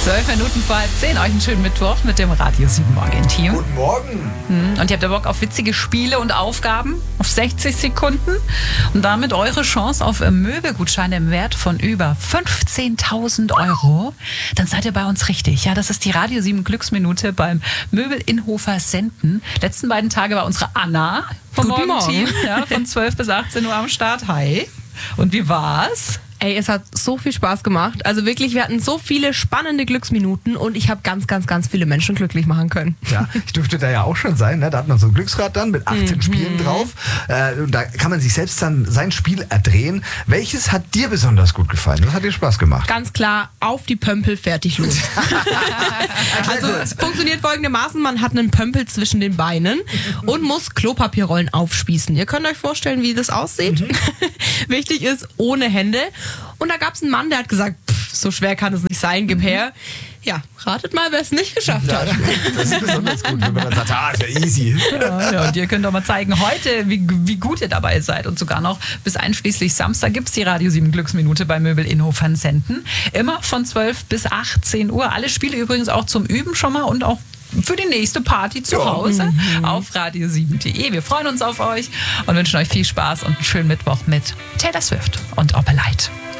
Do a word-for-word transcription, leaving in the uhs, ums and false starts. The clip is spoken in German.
Zwölf Minuten vor halb zehn. Euch einen schönen Mittwoch mit dem Radio sieben Morgen-Team. Guten Morgen. Und ihr habt ja Bock auf witzige Spiele und Aufgaben auf sechzig Sekunden. Und damit eure Chance auf Möbelgutscheine im Wert von über fünfzehntausend Euro. Dann seid ihr bei uns richtig. Ja, das ist die Radio sieben Glücksminute beim Möbel Inhofer Senden. Letzten beiden Tage war unsere Anna vom Guten Morgen-Team. Ja, von zwölf bis achtzehn Uhr am Start. Hi. Und wie war's? Ey, es hat so viel Spaß gemacht. Also wirklich, wir hatten so viele spannende Glücksminuten und ich habe ganz, ganz, ganz viele Menschen glücklich machen können. Ja, ich durfte da ja auch schon sein. Ne? Da hat man so ein Glücksrad dann mit achtzehn mhm. Spielen drauf. Äh, und da kann man sich selbst dann sein Spiel erdrehen. Welches hat dir besonders gut gefallen? Was hat dir Spaß gemacht? Ganz klar, auf die Pömpel, fertig, los. Also es funktioniert folgendermaßen, man hat einen Pömpel zwischen den Beinen und muss Klopapierrollen aufspießen. Ihr könnt euch vorstellen, wie das aussieht. Mhm. Wichtig ist, ohne Hände. Und da gab es einen Mann, der hat gesagt, pff, so schwer kann es nicht sein, gib her. Ja, ratet mal, wer es nicht geschafft ja, hat. Das ist besonders gut, wenn man dann sagt, ah, ist ja easy. Ja, ja, und ihr könnt doch mal zeigen heute, wie, wie gut ihr dabei seid. Und sogar noch bis einschließlich Samstag gibt es die Radio sieben Glücksminute bei Möbel Inhofer Senden. Immer von zwölf bis achtzehn Uhr. Alle Spiele übrigens auch zum Üben schon mal und auch für die nächste Party zu Hause mhm. auf radio sieben punkt de. Wir freuen uns auf euch und wünschen euch viel Spaß und einen schönen Mittwoch mit Taylor Swift und Opelite.